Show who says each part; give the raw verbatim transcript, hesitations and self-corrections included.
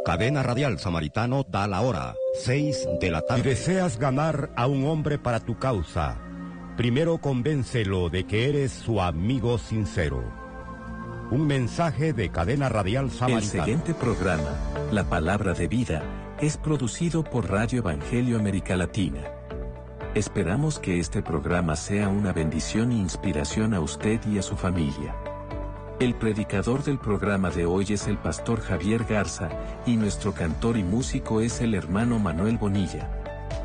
Speaker 1: Cadena Radial Samaritano da la hora, seis de la tarde.
Speaker 2: Si deseas ganar a un hombre para tu causa, primero convéncelo de que eres su amigo sincero. Un mensaje de Cadena Radial Samaritano.
Speaker 3: El siguiente programa, La Palabra de Vida, es producido por Radio Evangelio América Latina. Esperamos que este programa sea una bendición e inspiración a usted y a su familia. El predicador del programa de hoy es el pastor Javier Garza, y nuestro cantor y músico es el hermano Manuel Bonilla.